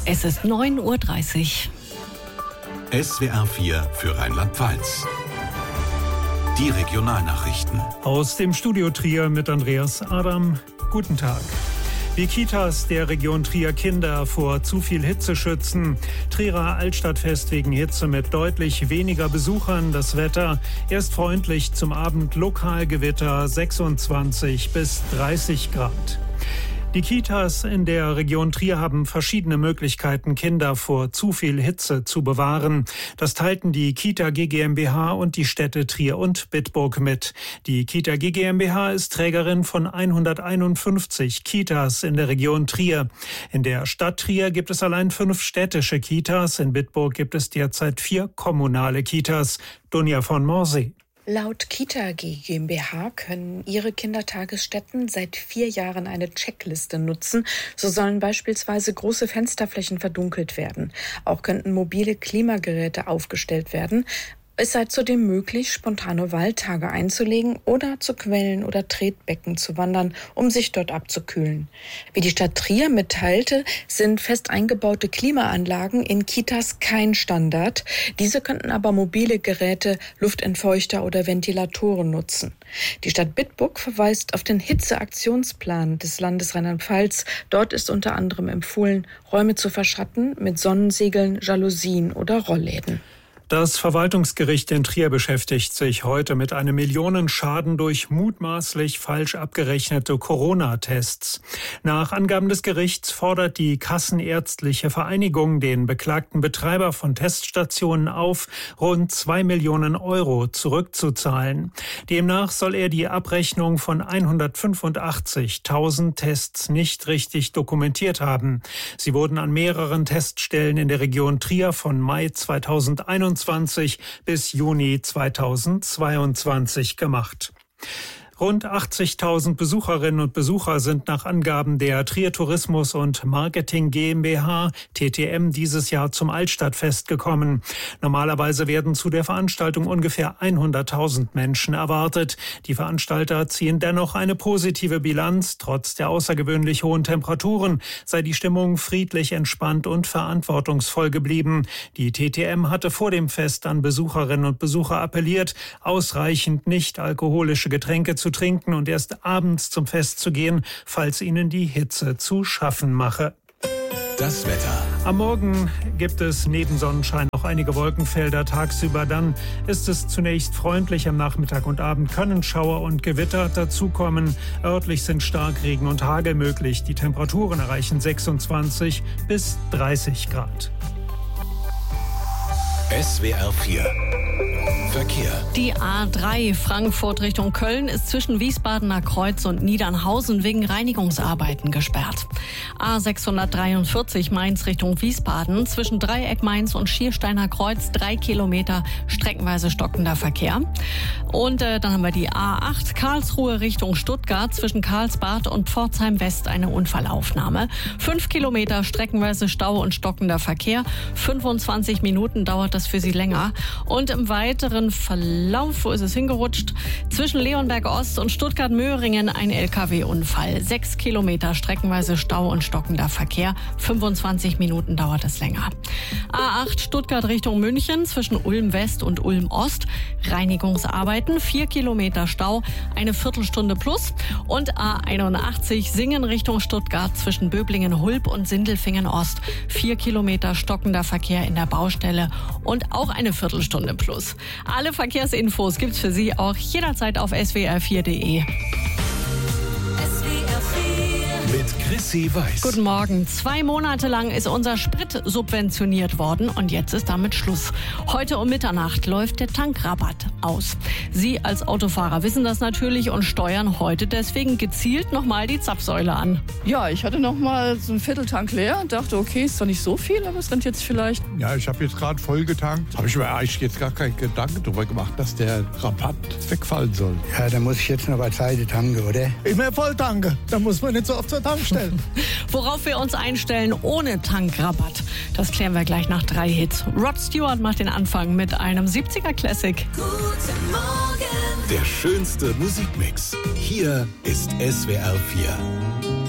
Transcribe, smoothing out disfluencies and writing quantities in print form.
Es ist 9:30 Uhr. SWR 4 für Rheinland-Pfalz. Die Regionalnachrichten. Aus dem Studio Trier mit Andreas Adam. Guten Tag. Die Kitas der Region Trier Kinder vor zu viel Hitze schützen. Trierer Altstadtfest wegen Hitze mit deutlich weniger Besuchern. Das Wetter erst freundlich, zum Abend Lokalgewitter 26 bis 30 Grad. Die Kitas in der Region Trier haben verschiedene Möglichkeiten, Kinder vor zu viel Hitze zu bewahren. Das teilten die Kita GmbH und die Städte Trier und Bitburg mit. Die Kita GmbH ist Trägerin von 151 Kitas in der Region Trier. In der Stadt Trier gibt es allein 5 städtische Kitas. In Bitburg gibt es derzeit 4 kommunale Kitas. Dunja von Morsee. Laut Kita GmbH können ihre Kindertagesstätten seit 4 Jahren eine Checkliste nutzen. So sollen beispielsweise große Fensterflächen verdunkelt werden. Auch könnten mobile Klimageräte aufgestellt werden. Es sei zudem möglich, spontane Waldtage einzulegen oder zu Quellen oder Tretbecken zu wandern, um sich dort abzukühlen. Wie die Stadt Trier mitteilte, sind fest eingebaute Klimaanlagen in Kitas kein Standard. Diese könnten aber mobile Geräte, Luftentfeuchter oder Ventilatoren nutzen. Die Stadt Bitburg verweist auf den Hitzeaktionsplan des Landes Rheinland-Pfalz. Dort ist unter anderem empfohlen, Räume zu verschatten mit Sonnensegeln, Jalousien oder Rollläden. Das Verwaltungsgericht in Trier beschäftigt sich heute mit einem Millionenschaden durch mutmaßlich falsch abgerechnete Corona-Tests. Nach Angaben des Gerichts fordert die Kassenärztliche Vereinigung den beklagten Betreiber von Teststationen auf, rund 2 Millionen Euro zurückzuzahlen. Demnach soll er die Abrechnung von 185.000 Tests nicht richtig dokumentiert haben. Sie wurden an mehreren Teststellen in der Region Trier von Mai 2021 bis Juni 2022 gemacht. Rund 80.000 Besucherinnen und Besucher sind nach Angaben der Trier Tourismus und Marketing GmbH, TTM, dieses Jahr zum Altstadtfest gekommen. Normalerweise werden zu der Veranstaltung ungefähr 100.000 Menschen erwartet. Die Veranstalter ziehen dennoch eine positive Bilanz. Trotz der außergewöhnlich hohen Temperaturen sei die Stimmung friedlich, entspannt und verantwortungsvoll geblieben. Die TTM hatte vor dem Fest an Besucherinnen und Besucher appelliert, ausreichend nicht alkoholische Getränke zu trinken und erst abends zum Fest zu gehen, falls ihnen die Hitze zu schaffen mache. Das Wetter. Am Morgen gibt es neben Sonnenschein noch einige Wolkenfelder. Tagsüber dann ist es zunächst freundlich. Am Nachmittag und Abend können Schauer und Gewitter dazukommen. Örtlich sind Starkregen und Hagel möglich. Die Temperaturen erreichen 26 bis 30 Grad. SWR 4 Verkehr. Die A3 Frankfurt Richtung Köln ist zwischen Wiesbadener Kreuz und Niedernhausen wegen Reinigungsarbeiten gesperrt. A643 Mainz Richtung Wiesbaden zwischen Dreieck Mainz und Schiersteiner Kreuz 3 Kilometer streckenweise stockender Verkehr. Und dann haben wir die A8 Karlsruhe Richtung Stuttgart zwischen Karlsbad und Pforzheim West eine Unfallaufnahme. 5 Kilometer streckenweise Stau und stockender Verkehr. 25 Minuten dauert das für Sie länger. Und im weiteren Verlauf, wo ist es hingerutscht? Zwischen Leonberg Ost und Stuttgart-Möhringen ein LKW-Unfall. 6 Kilometer streckenweise Stau und stockender Verkehr. 25 Minuten dauert es länger. A8 Stuttgart Richtung München zwischen Ulm West und Ulm Ost. Reinigungsarbeiten. 4 Kilometer Stau, eine Viertelstunde plus. Und A81 Singen Richtung Stuttgart zwischen Böblingen-Hulb und Sindelfingen Ost. 4 Kilometer stockender Verkehr in der Baustelle und auch eine Viertelstunde plus. Alle Verkehrsinfos gibt's für Sie auch jederzeit auf swr4.de. Mit Chrissy Weiß. Guten Morgen. 2 Monate lang ist unser Sprit subventioniert worden und jetzt ist damit Schluss. Heute um Mitternacht läuft der Tankrabatt aus. Sie als Autofahrer wissen das natürlich und steuern heute deswegen gezielt nochmal die Zapfsäule an. Ja, ich hatte nochmal so einen Vierteltank leer und dachte, okay, ist doch nicht so viel, aber es sind jetzt vielleicht... Ja, ich habe jetzt gerade voll getankt. Habe ich mir eigentlich jetzt gar keinen Gedanken darüber gemacht, dass der Rabatt wegfallen soll. Ja, da muss ich jetzt noch bei Zeit tanken, oder? Immer voll tanke. Da muss man nicht so oft zur Tankstelle. Worauf wir uns einstellen ohne Tankrabatt, das klären wir gleich nach 3 Hits. Rod Stewart macht den Anfang mit einem 70er Classic. Guten Morgen. Der schönste Musikmix. Hier ist SWR 4.